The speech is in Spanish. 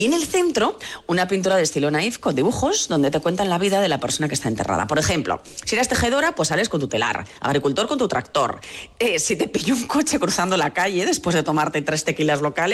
Y en el centro, una pintura de estilo naif con dibujos donde te cuentan la vida de la persona que está enterrada. Por ejemplo, si eres tejedora, pues sales con tu telar, agricultor con tu tractor. Si te pilló un coche cruzando la calle después de tomarte 3 tequilas locales,